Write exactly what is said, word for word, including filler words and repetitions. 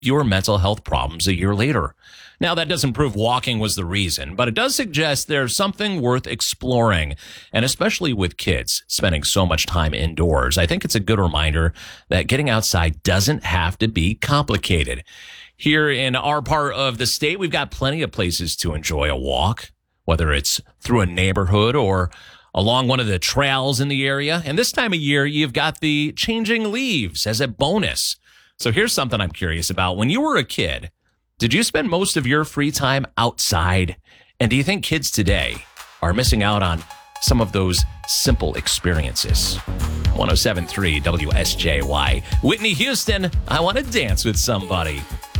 fewer mental health problems a year later. Now, that doesn't prove walking was the reason, but it does suggest there's something worth exploring, and especially with kids spending so much time indoors. I think it's a good reminder that getting outside doesn't have to be complicated. Here in our part of the state, we've got plenty of places to enjoy a walk, whether it's through a neighborhood or along one of the trails in the area. And this time of year, you've got the changing leaves as a bonus. So here's something I'm curious about. When you were a kid, did you spend most of your free time outside? And do you think kids today are missing out on some of those simple experiences? one oh seven point three W S J Y. Whitney Houston, I Want to Dance with Somebody.